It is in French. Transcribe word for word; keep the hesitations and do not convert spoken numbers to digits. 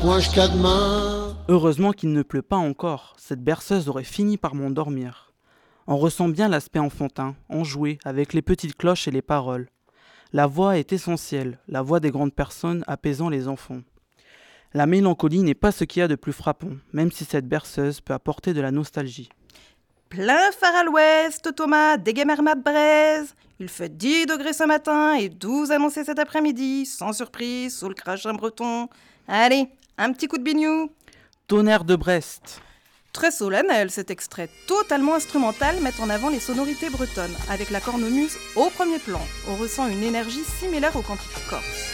point jusqu'à demain. Heureusement qu'il ne pleut pas encore, cette berceuse aurait fini par m'endormir. On ressent bien l'aspect enfantin, enjoué, avec les petites cloches et les paroles. La voix est essentielle, la voix des grandes personnes apaisant les enfants. La mélancolie n'est pas ce qu'il y a de plus frappant, même si cette berceuse peut apporter de la nostalgie. Plein phare à l'ouest, Thomas, dégamermat de braise. Il fait dix degrés ce matin et douze annoncés cet après-midi, sans surprise, sous le crachin breton. Allez, un petit coup de bignou. Tonnerre de Brest. Très solennel, cet extrait totalement instrumental met en avant les sonorités bretonnes, avec la cornemuse au premier plan. On ressent une énergie similaire au cantique corse.